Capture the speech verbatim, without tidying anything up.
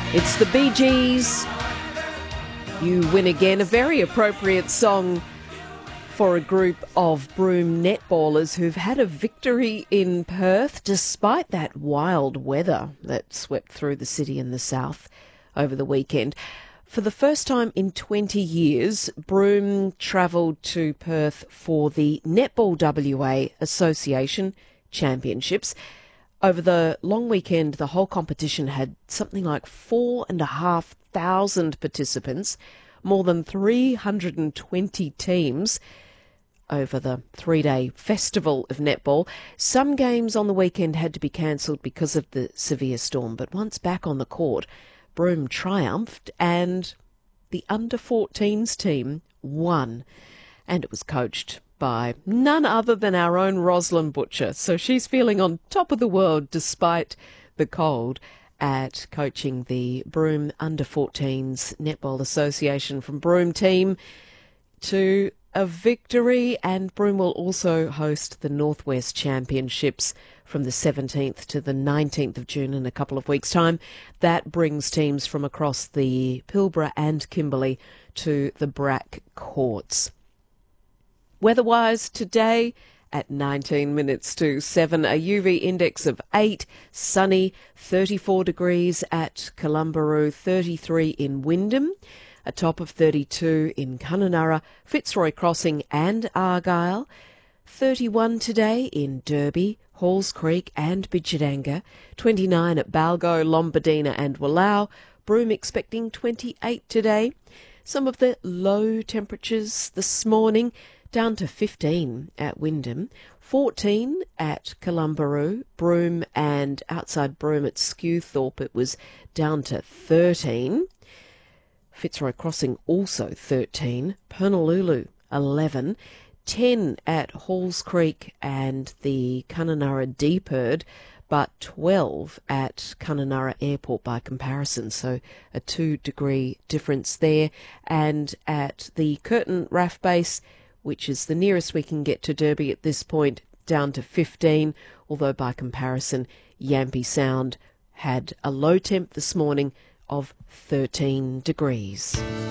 It's the Bee Gees. You Win Again, a very appropriate song for a group of Broome netballers who've had a victory in Perth despite that wild weather that swept through the city in the south over the weekend. For the first time in twenty years, Broome travelled to Perth for the Netball W A Association Championships. Over the long weekend, the whole competition had something like four and a half thousand participants, more than three hundred twenty teams over the three-day festival of netball. Some games on the weekend had to be cancelled because of the severe storm, but once back on the court, Broome triumphed and the under fourteens team won. And it was coached by none other than our own Rosalind Butcher. So she's feeling on top of the world despite the cold at coaching the Broome under fourteens Netball Association from Broome team to a victory. And Broome will also host the Northwest Championships from the seventeenth to the nineteenth of June in a couple of weeks' time. That brings teams from across the Pilbara and Kimberley to the Brack courts. Weather-wise today, at nineteen minutes to seven, a U V index of eight, sunny, thirty-four degrees at Columbaroo, thirty-three in Wyndham, a top of thirty-two in Kununurra, Fitzroy Crossing and Argyle, thirty-one today in Derby, Halls Creek and Bidjadanga, twenty-nine at Balgo, Lombardina and Wallau, Broome expecting twenty-eight today. Some of the low temperatures this morning, down to fifteen at Wyndham, fourteen at Columbaroo, Broome, and outside Broome at Skewthorpe it was down to thirteen. Fitzroy Crossing also thirteen, Purnululu eleven, ten at Halls Creek and the Kununurra Deeperd, but twelve at Kununurra Airport by comparison, so a two degree difference there. And at the Curtin R A F base, which is the nearest we can get to Derby at this point, down to fifteen, although by comparison, Yampi Sound had a low temp this morning of thirteen degrees.